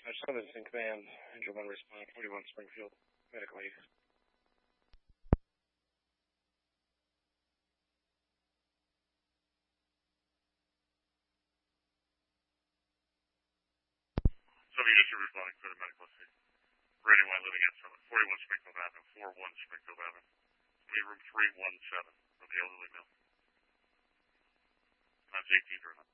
Southern's in command. Angel 1 respond. 41 Springfield. Medical aid. Southern Units are responding for the medical aid. Brandon White living at 41 Springfield Avenue, 41 Springfield Avenue. Room 317 for the elderly male. That's 18 driven.